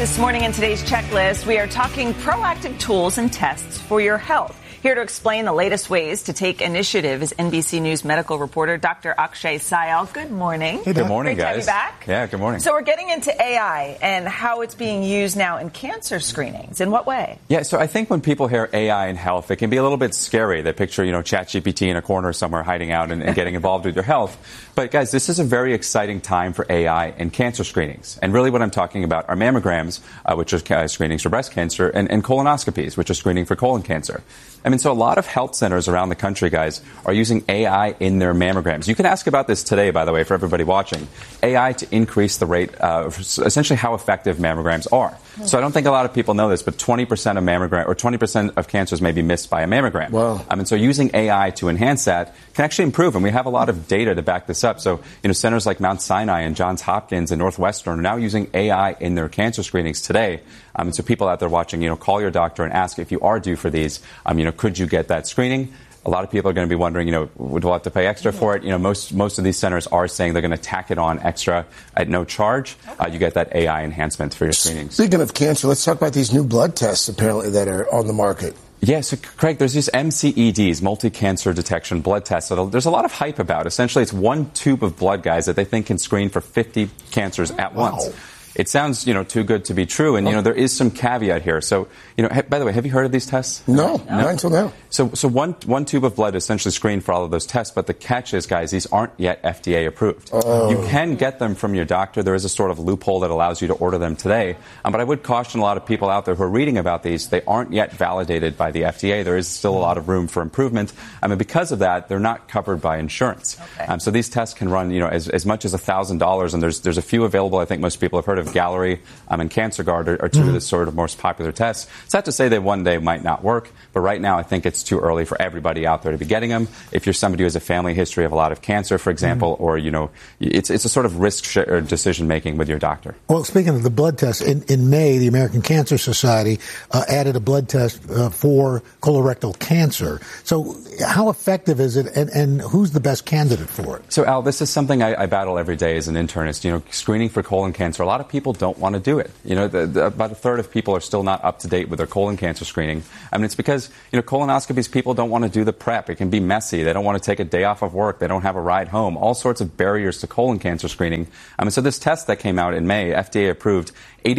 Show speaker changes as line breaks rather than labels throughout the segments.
This morning in today's checklist, we are talking proactive tools and tests for your health. Here to explain the latest ways to take initiative is NBC News medical reporter Dr. Akshay Syal. Good morning.
Hey, good morning,
Great
guys.
To have you back.
Yeah, good morning.
So we're getting into AI and how it's being used now in cancer screenings. In what way?
Yeah, so I think when people hear AI in health, it can be a little bit scary. They picture, ChatGPT in a corner somewhere hiding out and getting involved with your health. But guys, this is a very exciting time for AI in cancer screenings. And really what I'm talking about are mammograms, which are screenings for breast cancer, and colonoscopies, which are screening for colon cancer. I mean, so a lot of health centers around the country, guys, are using AI in their mammograms. You can ask about this today, by the way, for everybody watching. AI to increase the rate of essentially how effective mammograms are. So I don't think a lot of people know this, but 20% of mammogram or 20% of cancers may be missed by a mammogram.
Wow.
And so using AI to enhance that can actually improve. And we have a lot of data to back this up. So, centers like Mount Sinai and Johns Hopkins and Northwestern are now using AI in their cancer screenings today. And so people out there watching, call your doctor and ask if you are due for these, could you get that screening? A lot of people are going to be wondering, would we have to pay extra for it? Most of these centers are saying they're going to tack it on extra at no charge. You get that AI enhancement for your screenings.
Speaking of cancer, let's talk about these new blood tests apparently that are on the market.
Yeah, so Craig, there's these MCEDs, multi-cancer detection blood tests, that there's a lot of hype about. Essentially, it's one tube of blood, guys, that they think can screen for 50 cancers at once. It sounds, too good to be true. And, there is some caveat here. So, by the way, have you heard of these tests?
No, not until now.
So one tube of blood essentially screened for all of those tests. But the catch is, guys, these aren't yet FDA approved. You can get them from your doctor. There is a sort of loophole that allows you to order them today. But I would caution a lot of people out there who are reading about these. They aren't yet validated by the FDA. There is still a lot of room for improvement. Because of that, they're not covered by insurance.
Okay.
So these tests can run, as much as $1,000. And there's a few available. I think most people have heard of Gallery and CancerGuard are two of the sort of most popular tests. It's not to say that one day might not work, but right now I think it's too early for everybody out there to be getting them. If you're somebody who has a family history of a lot of cancer, for example, or, it's a sort of risk or decision making with your doctor.
Well, speaking of the blood test, in May, the American Cancer Society added a blood test for colorectal cancer. So how effective is it, and who's the best candidate for it?
So, Al, this is something I battle every day as an internist. Screening for colon cancer, a lot of people don't want to do it. About a third of people are still not up to date with their colon cancer screening. It's because, colonoscopies, people don't want to do the prep. It can be messy. They don't want to take a day off of work. They don't have a ride home. All sorts of barriers to colon cancer screening. So this test that came out in May, FDA approved,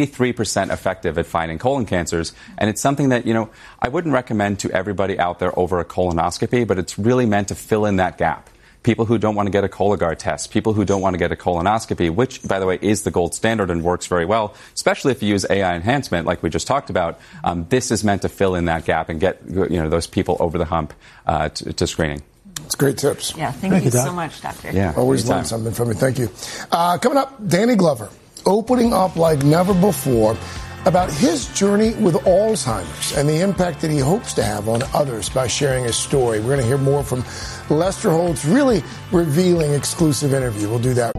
83% effective at finding colon cancers. And it's something that, I wouldn't recommend to everybody out there over a colonoscopy, but it's really meant to fill in that gap. People who don't want to get a Cologuard test, people who don't want to get a colonoscopy, which, by the way, is the gold standard and works very well, especially if you use AI enhancement like we just talked about. This is meant to fill in that gap and get those people over the hump to screening.
It's great tips.
Yeah, thank you so much, Doctor.
Yeah,
always learn something from you. Thank you. Coming up, Danny Glover opening up like never before about his journey with Alzheimer's and the impact that he hopes to have on others by sharing his story. We're going to hear more from Lester Holt's really revealing exclusive interview. We'll do that